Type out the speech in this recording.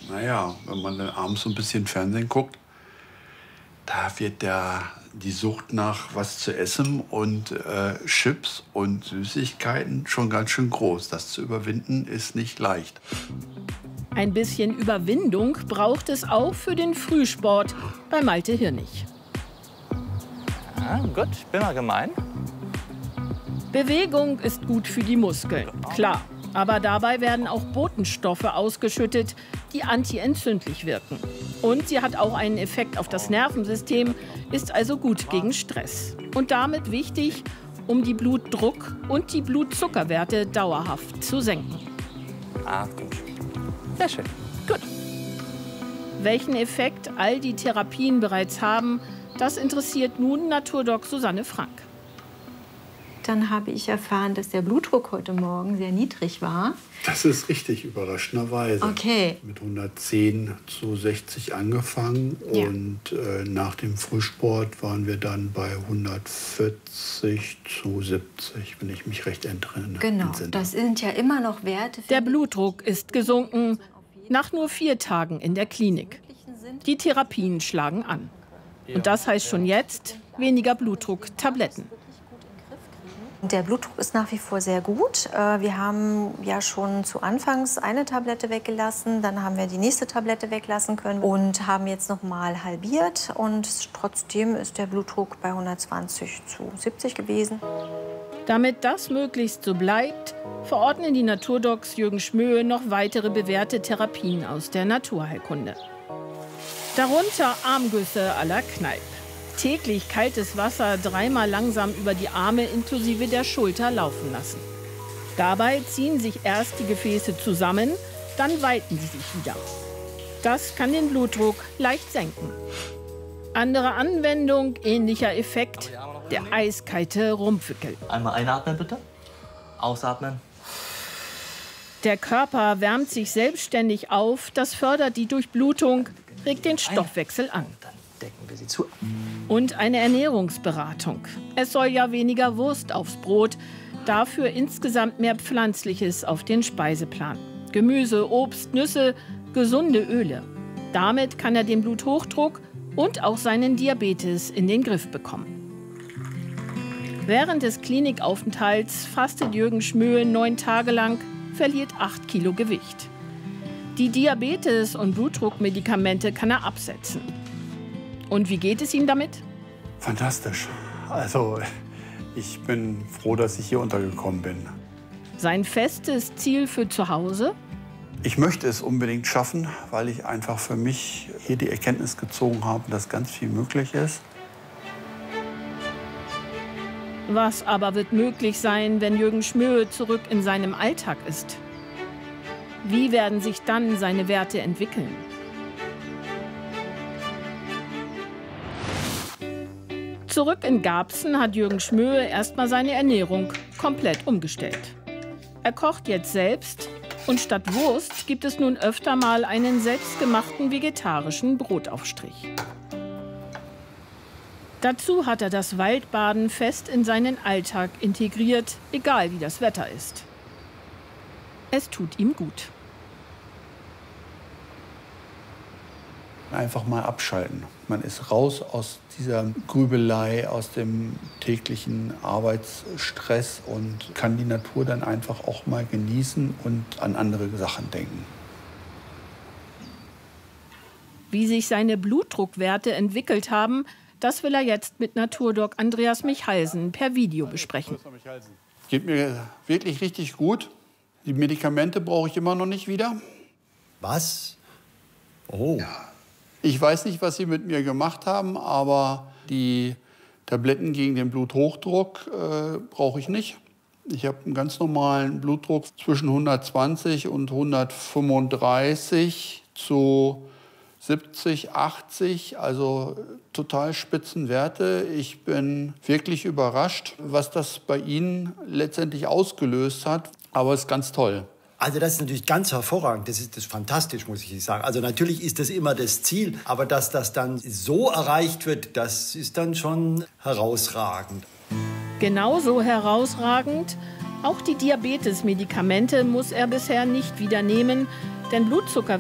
Naja, wenn man dann abends so ein bisschen Fernsehen guckt, da wird die Sucht nach was zu essen und Chips und Süßigkeiten schon ganz schön groß. Das zu überwinden ist nicht leicht. Ein bisschen Überwindung braucht es auch für den Frühsport bei Malte Hirnig. Ja, gut, ich bin mal gemein. Bewegung ist gut für die Muskeln, klar. Aber dabei werden auch Botenstoffe ausgeschüttet, die antientzündlich wirken. Und sie hat auch einen Effekt auf das Nervensystem, ist also gut gegen Stress. Und damit wichtig, um die Blutdruck- und die Blutzuckerwerte dauerhaft zu senken. Ah, gut. Sehr schön. Gut. Welchen Effekt all die Therapien bereits haben, das interessiert nun Naturdoc Susanne Frank. Dann habe ich erfahren, dass der Blutdruck heute Morgen sehr niedrig war. Das ist richtig, überraschenderweise. Okay. Mit 110/60 angefangen Ja. und nach dem Frühsport waren wir dann bei 140/70, wenn ich mich recht entsinne. Genau, das sind ja immer noch Werte. Der Blutdruck ist gesunken, nach nur 4 Tagen in der Klinik. Die Therapien schlagen an. Und das heißt schon jetzt weniger Blutdruck-Tabletten. Der Blutdruck ist nach wie vor sehr gut. Wir haben ja schon zu Anfangs eine Tablette weggelassen, dann haben wir die nächste Tablette weglassen können und haben jetzt noch mal halbiert. Und trotzdem ist der Blutdruck bei 120/70 gewesen. Damit das möglichst so bleibt, verordnen die Naturdocs Jürgen Schmöhe noch weitere bewährte Therapien aus der Naturheilkunde. Darunter Armgüsse à la Kneipp. Täglich kaltes Wasser 3-mal langsam über die Arme inklusive der Schulter laufen lassen. Dabei ziehen sich erst die Gefäße zusammen, dann weiten sie sich wieder. Das kann den Blutdruck leicht senken. Andere Anwendung, ähnlicher Effekt, der eiskalte Rumpfwickel. Einmal einatmen bitte. Ausatmen. Der Körper wärmt sich selbstständig auf, das fördert die Durchblutung, regt den Stoffwechsel an. Dann decken wir sie zu. Und eine Ernährungsberatung. Es soll ja weniger Wurst aufs Brot, dafür insgesamt mehr Pflanzliches auf den Speiseplan. Gemüse, Obst, Nüsse, gesunde Öle. Damit kann er den Bluthochdruck und auch seinen Diabetes in den Griff bekommen. Während des Klinikaufenthalts fastet Jürgen Schmöhe 9 Tage lang, verliert 8 Kilo Gewicht. Die Diabetes- und Blutdruckmedikamente kann er absetzen. Und wie geht es ihm damit? Fantastisch. Also ich bin froh, dass ich hier untergekommen bin. Sein festes Ziel für zu Hause? Ich möchte es unbedingt schaffen, weil ich einfach für mich hier die Erkenntnis gezogen habe, dass ganz viel möglich ist. Was aber wird möglich sein, wenn Jürgen Schmöhe zurück in seinem Alltag ist? Wie werden sich dann seine Werte entwickeln? Zurück in Garbsen hat Jürgen Schmöhe erstmal seine Ernährung komplett umgestellt. Er kocht jetzt selbst und statt Wurst gibt es nun öfter mal einen selbstgemachten vegetarischen Brotaufstrich. Dazu hat er das Waldbaden fest in seinen Alltag integriert, egal wie das Wetter ist. Es tut ihm gut. Einfach mal abschalten. Man ist raus aus dieser Grübelei, aus dem täglichen Arbeitsstress und kann die Natur dann einfach auch mal genießen und an andere Sachen denken. Wie sich seine Blutdruckwerte entwickelt haben, das will er jetzt mit Naturdoc Andreas Michalsen per Video besprechen. Geht mir wirklich richtig gut. Die Medikamente brauche ich immer noch nicht wieder. Was? Oh. Ja. Ich weiß nicht, was sie mit mir gemacht haben, aber die Tabletten gegen den Bluthochdruck brauche ich nicht. Ich habe einen ganz normalen Blutdruck zwischen 120 und 135/70, 80, also total Spitzenwerte. Ich bin wirklich überrascht, was das bei Ihnen letztendlich ausgelöst hat, aber es ist ganz toll. Also das ist natürlich ganz hervorragend, das ist fantastisch, muss ich sagen. Also natürlich ist das immer das Ziel, aber dass das dann so erreicht wird, das ist dann schon herausragend. Genauso herausragend, auch die Diabetes-Medikamente muss er bisher nicht wieder nehmen, denn Blutzucker